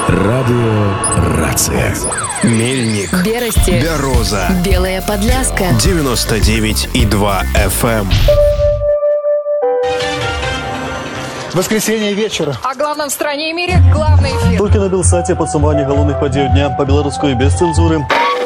Радио «Рация». Мельник, Берасти, Бяроза, Белая Подляска, 99,2 FM. Воскресенье вечера. О главном в стране и мире главный эфир. Только на Белсате подсумование головных подей дня по-белорусски без цензуры.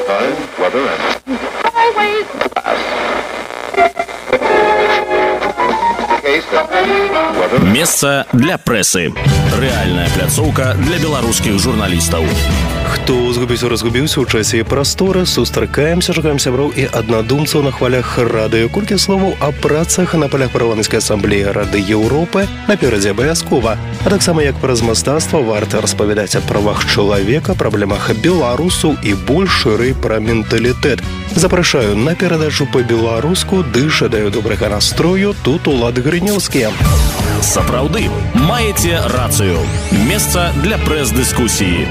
Месца для прэсы. Рэальная пляцоўка для беларускіх журналістаў. Хто разгубіўся ў часе і прасторы, сустракаемся, шукаем сяброў і аднадумцаў на хвалях радыё. Колькі словаў о працах на палях парламенцкай асамблеі Рады Еўропы наперадзе абавязкова. А таксама як праз мастацтва варта распавядаць о правах чалавека, праблемах беларусаў і больш шырэй пра менталітэт. Запрашаю на перадачу па-беларуску, ды жадаю добрага настрою, тут Улад Грынёўскі. Сапраўды, маеце рацыю. Месца для прэс-дыскусіі.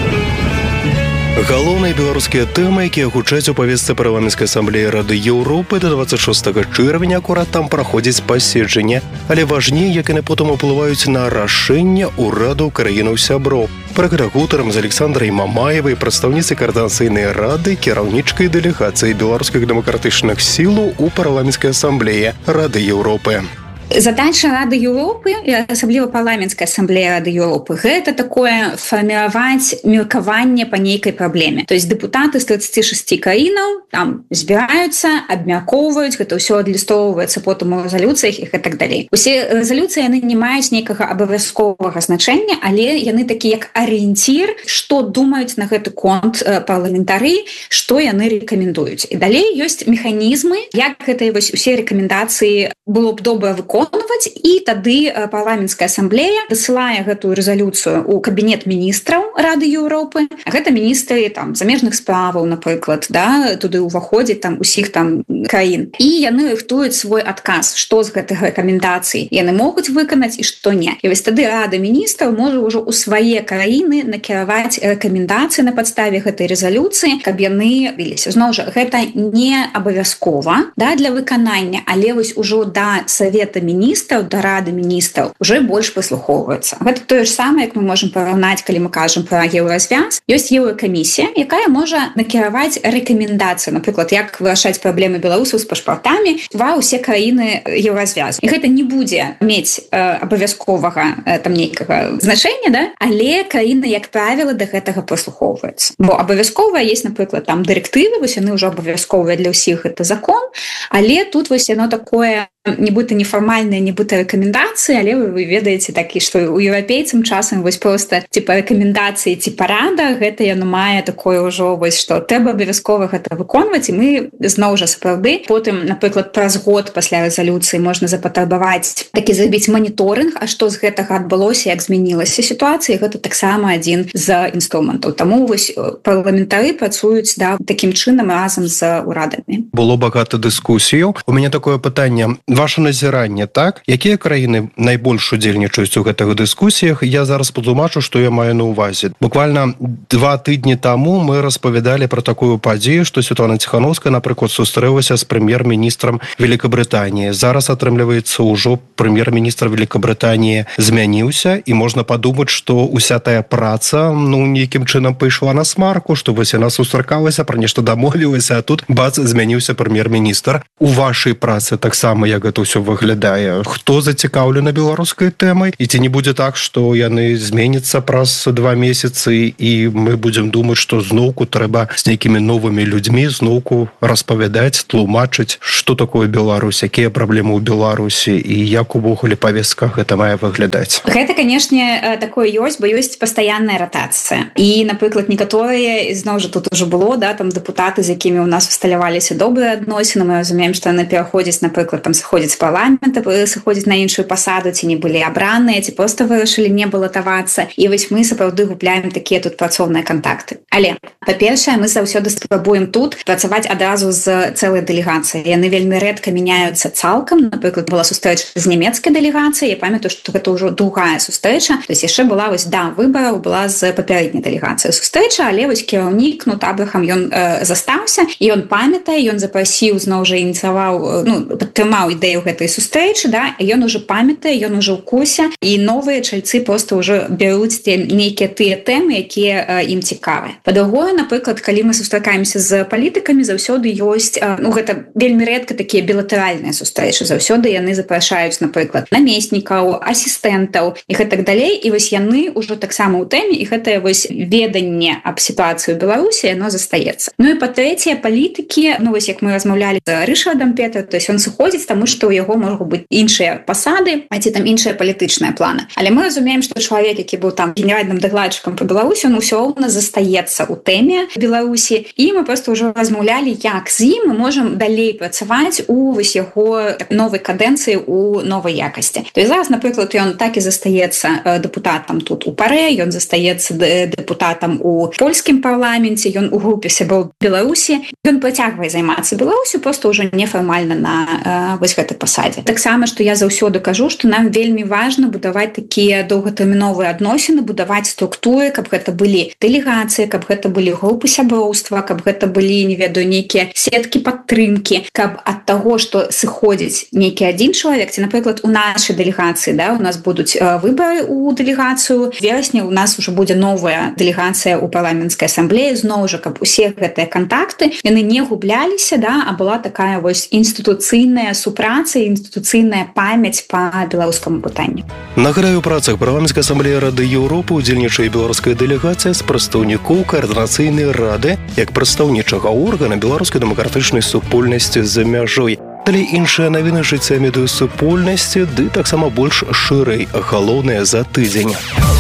Галоўныя беларускія тэмы, якія гучаць у павестцы парламенцкай асамблеі Рады Еўропы да 26 чэрвеня, акурат там праходзіць паседжанне. Але важней, як яны потым уплываюць на рашэнне ўрадаў краінаў-сяброў. Пра гэта гутарам з Александрай Мамаевай, прадстаўніцай Каардынацыйнай рады, кіраўнічкай дэлегацыі беларускіх дэмакратычных сілаў у парламенцкай асамблеі Рады Еўропы. Задача Рады Еўропы, і асабліва парламенцкай асамблеі Рады Еўропы, гэта такое фарміраваць меркаванне па нейкай праблеме. То есть дэпутаты з 36 краінаў там збіраюцца, абмяркоўваюць, гэта ўсё адлюстроўваецца потым у рэзалюцыях і так далей. Усе рэзалюцыі яны не маюць нейкага абавязковага значэння, але яны такі як арыенцір, што думаюць на гэты конт парламентары, што яны рэкамендуюць. І далей ёсць механізмы, як гэтыя вось усе рэкамендацыі было б добра выконваць, і тады парламенцкая асамблея дасылае гэтую рэзалюцыю ў кабінет міністраў Рады Еўропы. Гэта міністры там замежных справаў, напрыклад, да, туды ўваходзяць там усіх там краін. І яны рыхтуюць свой адказ, што з гэтых рэкамендацый яны могуць выканаць і што не. І вось тады Рада міністраў можа ўжо ў свае краіны накіраваць рэкамендацыі на падставе гэтай рэзалюцыі, каб яны выліся. Зноў жа, гэта не абавязкова, да, для выканання, але вось ужо да Савета міністраў, да Рады міністраў уже больш прыслухоўваюцца. Гэта тое ж самае, як мы можам параўнаць, калі мы кажам пра еўразвяз. Ёсць еўракамісія, якая можа накіраваць рэкамендацыі, напрыклад, як вырашаць праблемы беларусаў з пашпартамі ва ўсе краіны еўразвязу. І гэта не будзе мець абавязковага там нейкага значэння, да? Але краіны, як правіла, да гэтага прыслухоўваюцца. Бо абавязковая есть, напрыклад, там дырэктывы, вось яны ўжо абавязковыя для ўсіх, гэта закон, але тут вось яно такое нібыта нефармальныя, нібыта рэкамендацыі, але вы ведаеце такі, што у еўрапейцам часам вось проста типа рэкамендацыі ці парада, гэта яно мае такое ўжо вось, што трэба абавязкова гэта выконваць, і мы зноў жа сапраўды потым, напрыклад, праз год пасля рэзалюцыі можна запатрабаваць такі зрабіць маніторынг, а што з гэтага адбылося, як змянілася сітуацыя, гэта таксама адзін з інструментаў. Таму вось парламентары працуюць да такім чынам разам з урадамі. Было багата дыскусіяў. У мяне такое пытанне. Ваше назіранне, так? Якія краіны найбольш удзельнічаюць у гэтых дыскусіях? Я зараз патлумачу, што я маю на ўвазе. Буквально 2 тыдні таму мы распавядалі пра такую падзею, што Святлана Ціхановская, напрыклад, сустрэлася з прэм'ер-міністрам Великабрытаніі. Зараз, атрымліваецца, ўжо прэм'ер-міністр Великабрытаніі змяніўся, і можна падумаць, што уся тая праца, нейкім чынам пайшла на смарку, што вось яна сустракалася, пра нешта дамовілася, а тут, бац, змяніўся прэм'ер-міністр. У вашай працы таксама як гэта ўсё выглядае? Хто зацікаўлены беларускай тэмай? І ці не будзе так, што яны зменяцца праз 2 месяцы, і мы будзем думаць, што зноўку трэба з нейкімі новымі людзьмі зноўку распавядаць, тлумачыць, што такое Беларусь, якія праблемы ў Беларусі і як увогуле павестка гэта мае выглядаць. Гэта, канешне, такое ёсць, бо ёсць пастаянная ратацыя. І, напрыклад, некаторыя, зноў жа тут ужо было, да, там дэпутаты, з якімі ў нас усталяваліся добрыя адносіны, мы разумеем, што яны пераходзяць, напрыклад, там сыходзіць з парламента, сыходзіць на іншую пасаду, ці не былі абраныя, ці проста вырашылі не балатавацца. І вось мы сапраўды губляем такія тут працоўныя кантакты. Але, па-першае, мы заўсёды спрабуем тут працаваць адразу з цэлай дэлегацыяй. Яны вельмі рэдка мяняюцца цалкам. Напрыклад, была сустрэча з нямецкай дэлегацыяй. Я памятаю, што гэта ўжо другая сустрэча. То есть яшчэ была вось да выбараў, была з папярэдняй дэлегацыяй сустрэча, але вось кіраўнік Кнут Абрахам, ён застаўся, і ён памятае, ён запрасіў, зноў жа ініцыяваў, падтрымаў ідэю гэтай сустрэчы, да, ён уже памятае, ён уже ў курсе, і новыя чальцы просто ўжо бяруць нейкія тыя тэмы, якія ім цікавыя. Па-другое, напрыклад, калі мы сустракаемся з палітыкамі, заўсёды ёсць, гэта вельмі рэдка такія білатэральныя сустрэчы, заўсёды яны запрашаюць, напрыклад, намеснікаў, асістэнтаў і гэтак далей, і вось яны ўжо таксама ў тэме, і гэтае вось веданне аб сітуацыі ў Беларусі, яно застаецца. Ну і па-трэцяе, палітыкі, вось як мы размаўлялі з Рышардам Петра, то есть ён сыходзіць, таму што ў яго могуць быць іншыя пасады, а ці там іншыя палітычныя планы. Але мы разумеем, што чалавек, які быў там генеральным дакладчыкам па Беларусі, он усё роўна застаецца ў тэме Беларусі, і мы просто ўжо размаўлялі, як з ім мы можам далей працаваць у вось яго новай кадэнцыі, у новай якасці. То есть зараз, напрыклад, ён так і застаецца дэпутатам тут у ПАРЭ, ён застаецца дэпутатам у польскім парламенце, ён у групе сяброў Беларусі, ён працягвае займацца Беларусю, просто ўжо нефармальна на вось гэтай пасадзе. Таксама, што я заўсёды кажу, што нам вельмі важна будаваць такія доўгатэрміновыя адносіны, будаваць структуры, каб гэта былі дэлегацыі, каб гэта былі групы сяброўства, каб гэта былі, не ведаю, нейкія сеткі падтрымкі, каб ад таго, што сыходзіць нейкі адзін чалавек, ці, напрыклад, у нашай дэлегацыі, да, у нас будуць выбары ў дэлегацыю, в верасні у нас уже будзе новая дэлегацыя ў парламенцкай асамблеі, зноў жа, каб усе гэтыя кантакты, яны не губляліся, да, а была такая вось інстытуцыйная супраца, інстытуцыйная памяць па беларускаму пытанню. Нагадаю, у працах парламенцкай асамблеі Рады Еўропы удзельнічае беларуская дэлегацыя з прадстаўнікоў каардынацыйнай рады як прадстаўнічага органа беларускай дэмакратычнай супольнасці за мяжой. Далей іншыя навіны жыцця медыасупольнасці, ды таксама больш шырэй, галоўнае за тыдзень.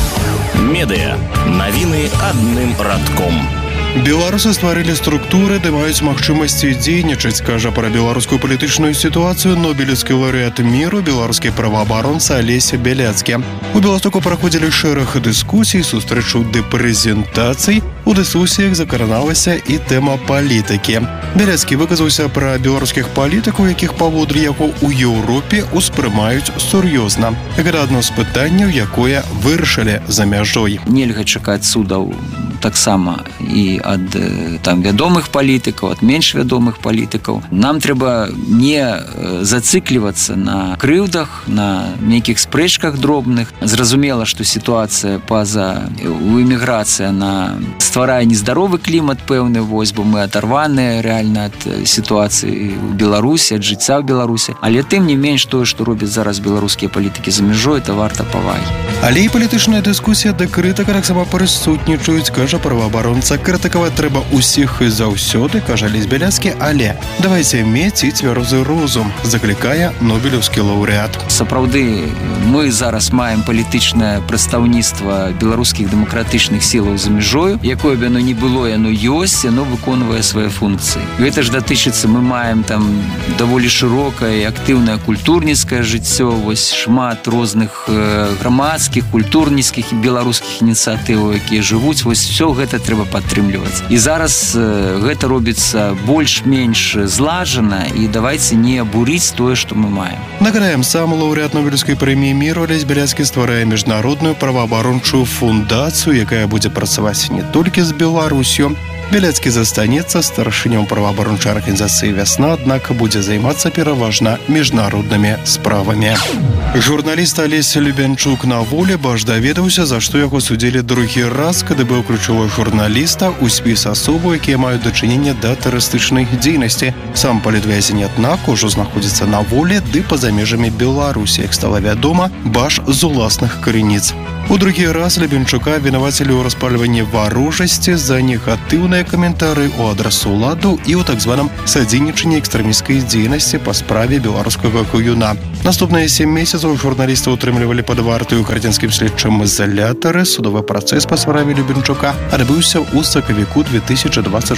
Медыа. Навіны адным радком. Беларусы стварылі структуры, ды маюць магчымасці дзейнічаць, кажа пра беларускую палітычную сітуацыю нобелеўскі лаўрэат міру, беларускі праваабаронца Алесь Бяляцкі. У Беластоку праходзілі шэраг дыскусій, сустрэчаў ды прэзентацый. У дыскусіях закраналася і тэма палітыкі. Бяляцкі выказаўся пра беларускіх палітыкаў, якіх паводле яго ў Еўропе успрымаюць сур'ёзна. Гэта адно з пытанняў, якое вырашылі за мяжой. Нельга чакаць судаў таксама і ад там вядомых палітыкаў, ад менш вядомых палітыкаў. Нам трэба не зацыклівацца на крыўдах, на нейкіх спрэчках дробных. Зразумела, што сітуацыя па-за у эміграцыя на стварае нездаровы клімат пэўны, вось, бо мы адарваныя рэальна ад сітуацыі ў Беларусі, ад жыцця ў Беларусі. Але тым не менш тое, што робяць зараз беларускія палітыкі за мяжой, это варта павагі. Але і палітычная дыскусія да крытыка таксама прысутнічаюць, кажа праваабаронца. Крытыкаваць трэба ўсіх і заўсёды, кажа Алесь Бяляцкі, але давайце мець і цвярозы розум, заклікае нобелеўскі лаўрэат. Сапраўды, мы зараз маем палітычнае прадстаўніцтва беларускіх дэмакратычных сілаў за мяжою, якое б яно не было, яно ёсць, яно выконвае свае функцыі. Гэта ж датычыцца, мы маем там даволі шырокае і актыўнае культурніцкае жыццё, вось шмат розных грамадскіх, культурніцкіх і беларускіх ініцыятываў, якія жывуць, вось все гэта трэба падтрымліваць. І зараз гэта робіцца больш-менш злажана, і давайце не бурыць тое, што мы маем. Нагадаем, сам лаўрэат нобелеўскай прэміі міру Алесь Бяляцкі стварае міжнародную праваабарончую фундацыю, якая будзе працаваць не толькі з Беларусю. Бяляцкі застанецца старшынём праваабарончай арганізацыі «Вясна», аднак будзе займацца пераважна міжнароднымі справамі. Журналіст Алесь Любянчук на волі, бо аж даведаўся, за што яго судзілі другі раз, КДБ ўключыла журналіста ў спіс асобаў, якія маюць дачыненне да тэрарыстычнай дзейнасці. Сам палітвязень, аднак, ужо знаходзіцца на волі, ды па-за межамі Беларусі, як стала вядома, баш з уласных крыніц. У другі раз Любянчука вінавацілі ў распальванні варожасці за негатыўныя каментары ў адрас уладу і ў так званым садзейнічанні экстрэмісцкай дзейнасці па справе беларускага куюна. Наступныя 7 месяцаў журналіста ўтрымлівалі пад вартаю ў градзянскім следчым ізалятары. Судовы працэс па справе Любянчука адбыўся ў сакавіку 2026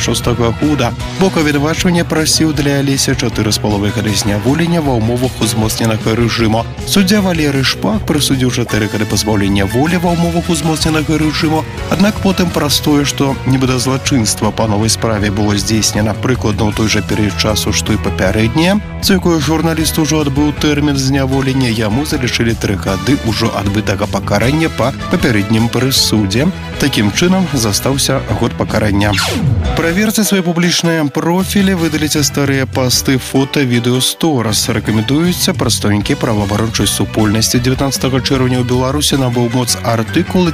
года. Бок абвінавачвання прасіў для Алеся 4,5 гады зняволення ва ўмовах узмоцненага рэжыму. Суддзя Валерый Шпак прысудзіў 4 гады пазбаўлення волі ва ўмовах узмоцненага рэжыму, аднак потым праз тое, што нібыта злачынства следства по новой справе было здійснено прикладно у той же период часу, что и папярэднее, за якое журналист уже отбыл термин зняволення, яму залишили 3 годы уже отбытого покарання по папярэднім прысудзе. Таким чынам застаўся год покарання. Праверце свои публічныя профілі, выдаліце старыя посты, фото, відео, сторис. Рекомендуюцца прадстаўнікі праваабарончай супольнасці. 19 чэрвеня ў Беларусі набыў моц артыкул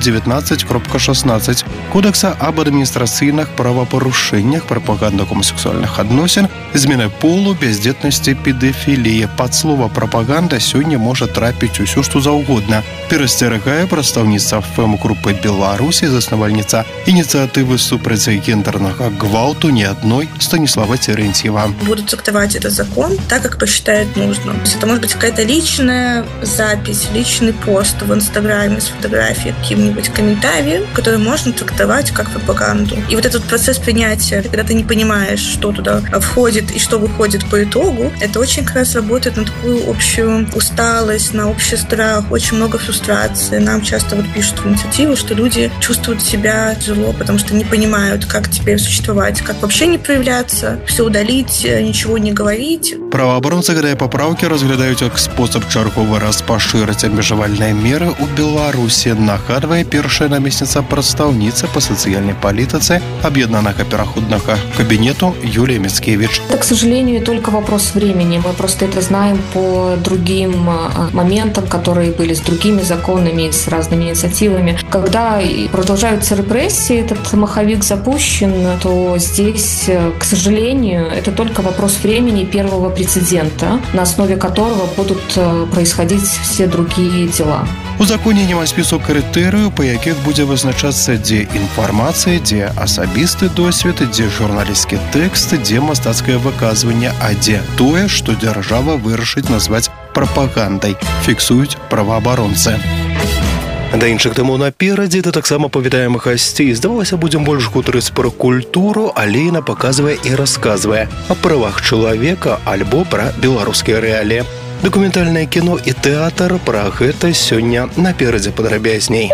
19.16 Кодекса об адміністрацыйных правапарушэннях, прапаганда гомасексуальных адносін, змены полу, бяздзетнасці, педафіліі. Пад слова прапаганда сёння можа трапіць усё, што заўгодна. Перасцерагае прадстаўніца ФМ-групы Беларусі, заснавальніца ініцыятывы супраць гендернага гвалту не одной Станислава Терентьева. Будут трактовать этот закон так, как посчитают нужным. То есть это может быть какая-то личная запись, личный пост в Инстаграме с фотографией, каким-нибудь комментарием, который можно трактовать как пропаганду. И вот этот процесс принятия, когда ты не понимаешь, что туда входит и что выходит по итогу, это очень как раз работает на такую общую усталость, на общий страх, очень много фрустрации. Нам часто вот пишут в инициативу, что люди чувствуют себя тяжело, потому что не понимают, как теперь существовать, как вообще не проявляться, все удалить, ничего не говорить. Праваабаронцы гэтыя папраўкі разглядаюць як спосаб чарговы раз пашырыць абмежавальныя меры ў Беларусі, нагадвае першая намесніца прадстаўніцы па сацыяльнай палітыцы Аб'яднанага пераходнага кабінету Юлія Мицкевич. Это, к сожалению, только вопрос времени. Мы просто это знаем по другим моментам, которые были с другими законами, с разными инициативами. Когда продолжаются репрессии, этот маховик запущен, то здесь, к сожалению, это только вопрос времени первого прецедента, на основе которого будут происходить все другие дела. У законе няма спісу крытэрыяў, па якіх будзе вызначацца, дзе інфармацыя, дзе асабісты досвед, дзе журналісцкі тэкст, дзе мастацкае выказванне, а дзе тое, што дзяржава вырашыць назваць прапагандай, фіксуюць праваабаронцы. Да іншых тэмаў наперадзе, да таксама павітаем гасцей. Здавалася, будзем больш гутарыць пра культуру, але яна паказвае і расказвае о правах чалавека альбо пра беларускія рэаліі. Дакументальнае кіно і тэатр, пра гэта сёння наперадзе падрабязней.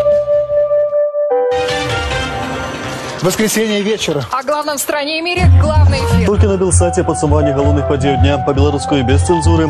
Воскресенье вечера. О главном в стране и мире главный эфир. Только на Белсате подсумование головных подей дня по белорусской без цензуры.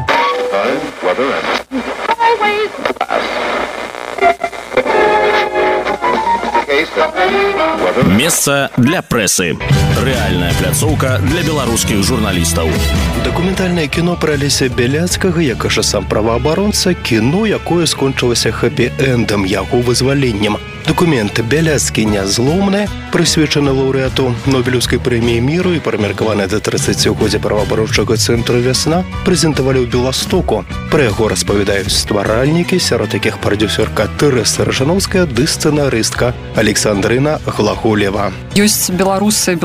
Месца для прэсы. Рэальная пляцоўка для беларускіх журналістаў. Дакументальнае кіно пра Алеся Бяляцкага, як кажа сам праваабаронца, кіно, якое скончылася хэпі-эндам, яго вызваленнем. Документ «Бяляцкі нязломны», прысвечаны лаўрэату Нобелеўскай прэміі міру і прамеркаваны да 30-годдзя праваабарончага цэнтру «Вясна», прэзентавалі ў Беластоку. Пра яго распавядаюць стваральнікі, сярод якіх прадзюсерка Тэрэса Ржановская ды сцэнарыстка Александрына Глаголева. Ёсць беларусы,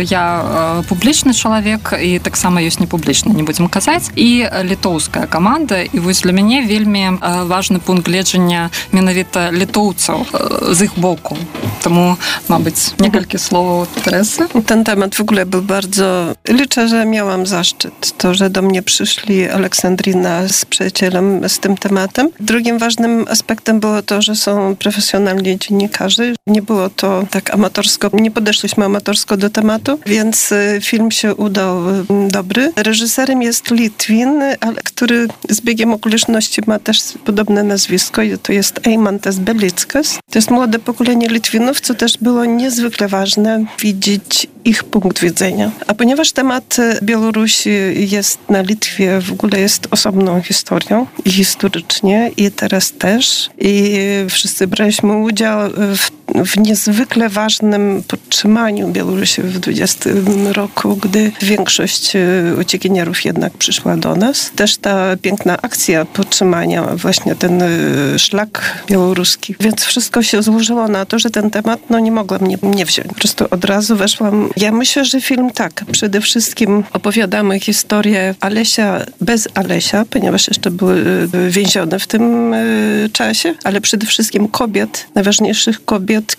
я публічны чалавек, і таксама ёсць непублічны, не будзем казаць, і літоўская каманда, і вось для мяне вельмі важны пункт гледжання менавіта літоўцаў z ich boku. Тому, mabыть, niektóre słowa Teresy. Ten temat w ogóle był bardzo... Liczę, że miałam zaszczyt. To, że do mnie przyszli Aleksandrina z przyjacielem z tym tematem. Drugim ważnym aspektem było to, że są profesjonalni dziennikarze. Nie było to tak amatorsko. Nie podeszliśmy amatorsko do tematu, więc film się udał dobry. Reżyserem jest Litwin, ale który z biegiem okoliczności ma też podobne nazwisko. To jest Eimantas Belickas. To jest młode pokolenie Litwinów, co też było niezwykle ważne widzieć ich punkt widzenia. A ponieważ temat Białorusi jest na Litwie, w ogóle jest osobną historią i historycznie, i teraz też. I wszyscy braliśmy udział w niezwykle ważnym podtrzymaniu Białorusi w 20 roku, gdy większość uciekinierów jednak przyszła do nas. Też ta piękna akcja podtrzymania, właśnie ten szlak białoruski. Więc wszystko się złożyło na to, że ten temat nie mogła mnie nie wziąć. Po prostu od razu weszłam. Ja myślę, że film tak. Przede wszystkim opowiadamy historię Alesia bez Alesia, ponieważ jeszcze były więzione w tym czasie, ale przede wszystkim kobiet, najważniejszych kobiet,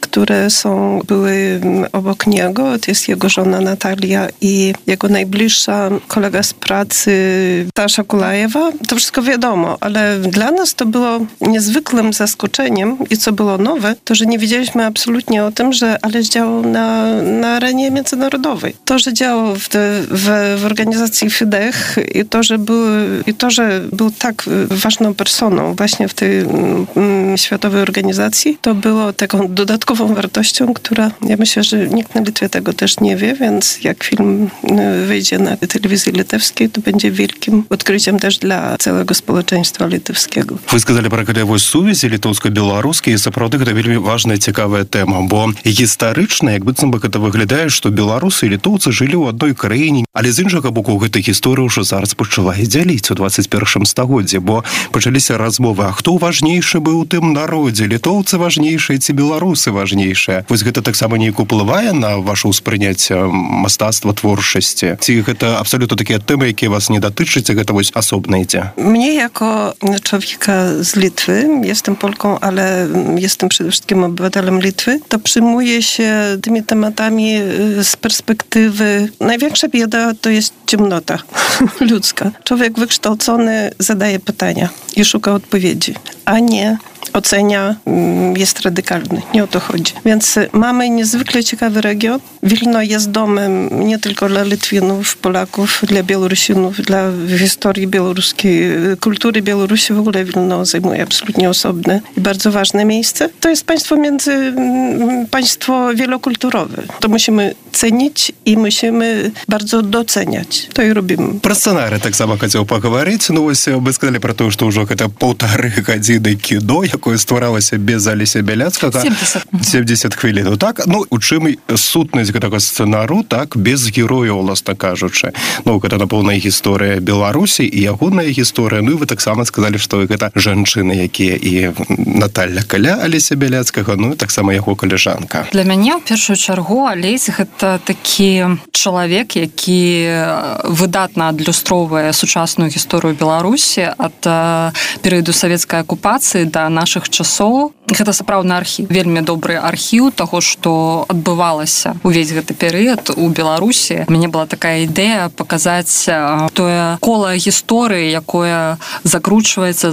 które były obok niego. To jest jego żona Natalia i jego najbliższa kolega z pracy Sasza Kulajewa. To wszystko wiadomo, ale dla nas to było niezwykłym zaskoczeniem i co było nowe, to, że nie wiedzieliśmy absolutnie o tym, że Aleś działał na arenie międzynarodowej. To, że działał w organizacji Fidesz i to, że był tak ważną personą właśnie w tej światowej organizacji, to było taką dodatkową wartością, która, ja myślę, że nikt na Litwie tego też nie wie, więc jak film wyjdzie na telewizji litewskiej, to będzie wielkim odkryciem też dla całego społeczeństwa litewskiego. Вы сказали про калявую сувязь літоўска-беларускай, і сапраўды гэта вельмі важная цікавая тэма, бо гістарычна, як быццам бы гэта выглядае, што беларусы і літоўцы жылі ў адной краіне, але з іншага боку гэта гісторыя ўжо зараз пачала дзяліць у 21 стагоддзі, бо пачаліся размовы, а хто важнейшы быў у тым народзе, літоўцы важнейшыя ці беларусы важнейшыя. Вось гэта таксама неяк уплывае на ваше ўспрыняцце мастацтва, творчасці? Ці гэта абсалютна такія тэмы, якія вас не датычаць, гэта вось асобна ідзе? Mnie jako człowieka z Litwy, jestem Polką, ale jestem przede wszystkim obywatelem Litwy, to przyjmuję się tymi tematami z perspektywy. Największa bieda to jest ciemnota ludzka. Człowiek wykształcony zadaje pytania i szuka odpowiedzi, a nie ocenia, jest radykalny. Nie o to chodzi. Więc mamy niezwykle ciekawy region. Wilno jest domem nie tylko dla Litwinów, Polaków, dla Białorusinów, dla historii białoruskiej, kultury Białorusi. W ogóle Wilno zajmuje absolutnie osobne i bardzo ważne miejsce. To jest państwo wielokulturowe. To musimy cenić i musimy bardzo doceniać. To i robimy. Про сценарий так само хотел поговорить. Ну, вы сказали про то, что уже это 1,5 годины кино, якое стваралася без Алеся Бяляцкага. 70 хвілін. Так? Ну, у чым сутнасць гэтага сцэнару, так, без герояў, уласна кажучы. Ну, гэта, напэўна, гісторыя Беларусі і ягоная гісторыя. Ну, і вы таксама сказалі, што гэта жанчыны, якія і Наталья Каля Алеся Бяляцкага, ну, і таксама яго калежанка. Для мяне, ў першую чаргу, Алесь – гэта такі чалавек, які выдатна адлюстроўвае сучасную гісторыю Беларусі ад перыяду савецкай акупацыі да нашых часоў. Гэта сапраўдны архіў, вельмі добры архіў таго, што адбывалася увесь гэты перыяд у Беларусі. Мне была такая ідэя паказаць тое кола гісторыі, якое закручваецца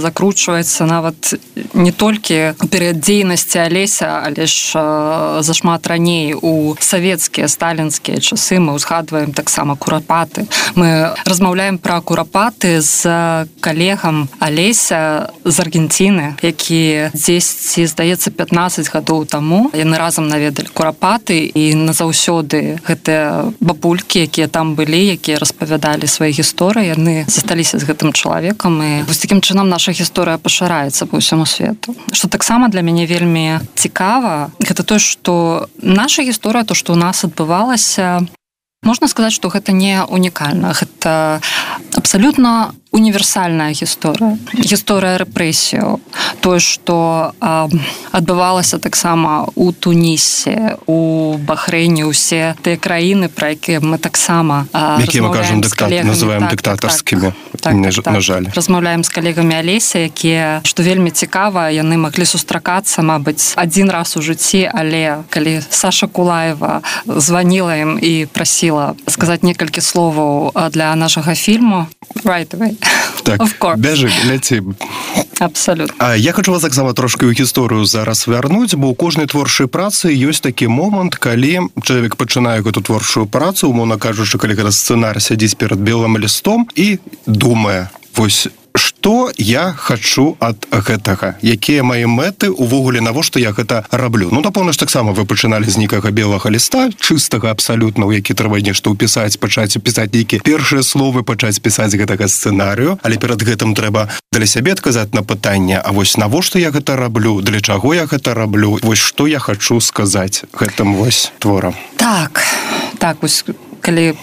нават не толькі у перыяд дзейнасці Алеся, але ж зашмат раней у савецкія, сталінскія часы. Мы узгадваем таксама курапаты. Мы размаўляем пра курапаты з калегам Алеся з Аргенціны, які 10, здаецца, 15 гадоў таму. Яны разам наведалі курапаты, і назаўсёды гэтыя бабулькі, якія там былі, якія распавядалі свае гісторыі, яны засталіся з гэтым чалавекам, і вось такім чынам наша гісторыя пашыраецца па ўсяму свету. Што таксама для мяне вельмі цікава, гэта тое, што наша гісторыя, то, што ў нас адбывалася, можна сказаць, што гэта не унікальна. Гэта абсалютна універсальная гісторыя. Гісторыя рэпрэсіяў. Тое, што адбывалася таксама у Тунісе, у Бахрэйне, усе тыя краіны, пра якія мы таксама размаўляем з калегамі. Называем дыктатарскімі, на жаль. Размаўляем з калегамі Алеся, якія, што вельмі цікава, яны маглі сустракацца, мабыць, адзін раз у жыцці, але калі Саша Кулаева званіла ім і прасіла сказаць некалькі словаў для нашага фільму, right away. Так, бяжы, ляцім. Абсолютно. Я хочу вас таксама трошки ў гісторыю зараз вярнуць, бо ў кожнай творчай працы ёсць такі момант, калі чалавек пачынае гэту творчую працу, умоўна кажучы, калі гэта сцэнар сядзіць перад белым лістом і думае, вось, што я хачу ад гэтага? Якія мае мэты? Увогуле, навошта я гэта раблю? Ну, напэўна ж, таксама вы пачыналі з нейкага белага ліста, чыстага абсалютна, у які трэба нешта ўпісаць, пачаць пісаць нейкія першыя словы, пачаць пісаць гэтага сцэнарыю, але перад гэтым трэба для сябе адказаць на пытанне, а вось навошта я гэта раблю? Для чаго я гэта раблю? Вось што я хачу сказаць гэтым вось творам? Так, вось, калі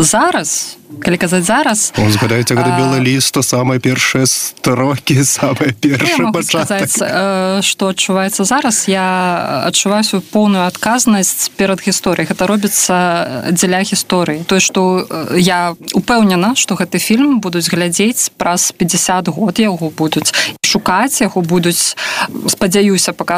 зараз, калі казаць зараз... Згадаеце, гэта белы ліст, то самыя першыя строкі, самыя першы пачатак. Я могу сказаць, што адчуваецца зараз. Я адчуваю сваю поўную адказнасць перад гісторыяй. Гэта робіцца дзеля гісторыі. Тое, што я упэўнена, што гэты фільм будуць глядзець праз 50 год, яго будуць шукаць, яго будуць, спадзяюся,